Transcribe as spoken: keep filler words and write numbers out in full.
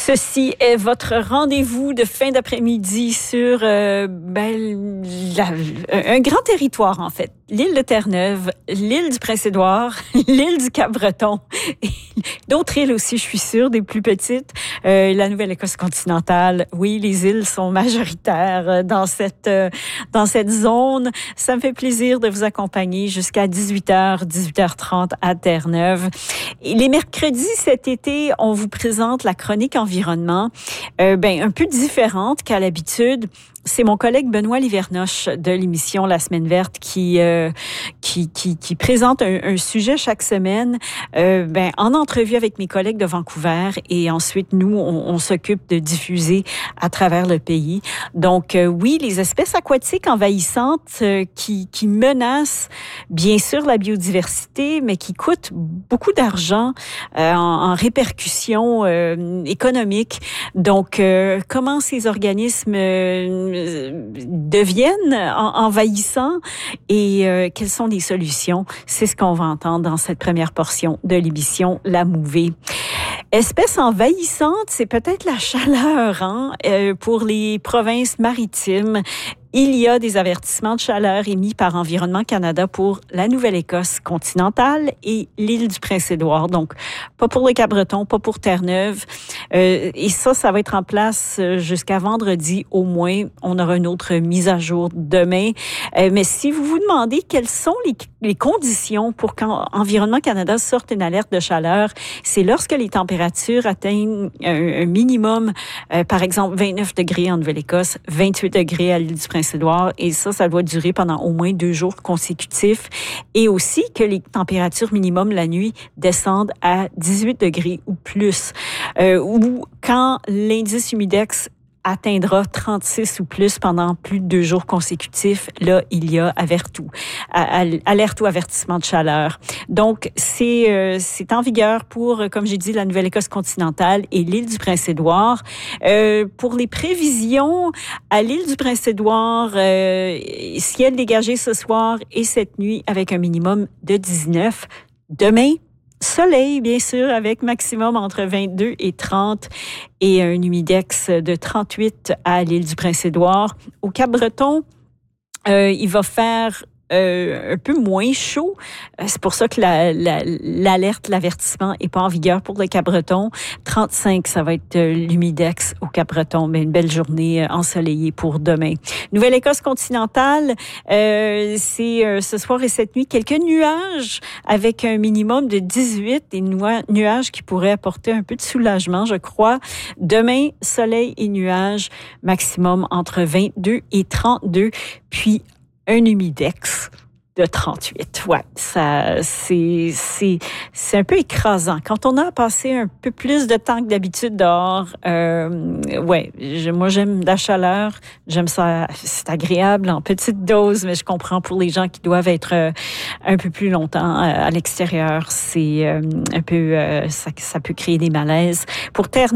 Ceci est votre rendez-vous de fin d'après-midi sur euh, ben, la, un grand territoire, en fait. L'île de Terre-Neuve, l'île du Prince-Édouard, l'île du Cap-Breton, et d'autres îles aussi, je suis sûre, des plus petites. Euh, la Nouvelle-Écosse continentale, oui, les îles sont majoritaires dans cette, euh, dans cette zone. Ça me fait plaisir de vous accompagner jusqu'à dix-huit heures, dix-huit heures trente à Terre-Neuve. Et les mercredis cet été, on vous présente la chronique environnement, euh, ben, un peu différente qu'à l'habitude. C'est mon collègue Benoît Livernoche de l'émission La Semaine Verte qui euh, qui, qui qui présente un, un sujet chaque semaine, euh, ben en entrevue avec mes collègues de Vancouver, et ensuite nous on, on s'occupe de diffuser à travers le pays. Donc euh, oui, les espèces aquatiques envahissantes euh, qui qui menacent bien sûr la biodiversité, mais qui coûtent beaucoup d'argent euh, en, en répercussions euh, économiques. Donc euh, comment ces organismes euh, deviennent envahissants et euh, quelles sont les solutions? C'est ce qu'on va entendre dans cette première portion de l'émission La Mouvée. Espèce envahissante, c'est peut-être la chaleur, hein, euh, pour les provinces maritimes. Il y a des avertissements de chaleur émis par Environnement Canada pour la Nouvelle-Écosse continentale et l'île du Prince-Édouard. Donc, pas pour le Cap-Breton, pas pour Terre-Neuve. Euh, et ça, ça va être en place jusqu'à vendredi au moins. On aura une autre mise à jour demain. Euh, mais si vous vous demandez quelles sont les, les conditions pour qu'Environnement Canada sorte une alerte de chaleur, c'est lorsque les températures atteignent un, un minimum, euh, par exemple vingt-neuf degrés en Nouvelle-Écosse, vingt-huit degrés à l'île du Prince-Édouard, et ça, ça doit durer pendant au moins deux jours consécutifs. Et aussi que les températures minimum la nuit descendent à dix-huit degrés ou plus. Euh, ou quand l'indice humidex atteindra trente-six ou plus pendant plus de deux jours consécutifs, là, il y a alerte ou, alerte ou avertissement de chaleur. Donc, c'est, euh, c'est en vigueur pour, comme j'ai dit, la Nouvelle-Écosse continentale et l'île du Prince-Édouard. Euh, pour les prévisions, à l'île du Prince-Édouard, euh, ciel dégagé ce soir et cette nuit avec un minimum de dix-neuf. Demain, soleil, bien sûr, avec maximum entre vingt-deux et trente et un humidex de trente-huit à l'île du Prince-Édouard. Au Cap-Breton, euh, il va faire Euh, un peu moins chaud. C'est pour ça que la, la, l'alerte, l'avertissement est pas en vigueur pour le Cap-Breton. trente-cinq, ça va être l'humidex au Cap-Breton, mais une belle journée ensoleillée pour demain. Nouvelle-Écosse continentale, euh, c'est euh, ce soir et cette nuit, quelques nuages avec un minimum de dix-huit, des nu- nuages qui pourraient apporter un peu de soulagement, je crois. Demain, soleil et nuages, maximum entre vingt-deux et trente-deux, puis un humidex de trente-huit. Ouais, ça, c'est, c'est, c'est un peu écrasant. Quand on a passé un peu plus de temps que d'habitude dehors, euh, ouais, je, moi j'aime la chaleur, j'aime ça, c'est agréable en petite dose, mais je comprends pour les gens qui doivent être euh, un peu plus longtemps à, à l'extérieur, c'est euh, un peu, euh, ça, ça peut créer des malaises. Pour Terre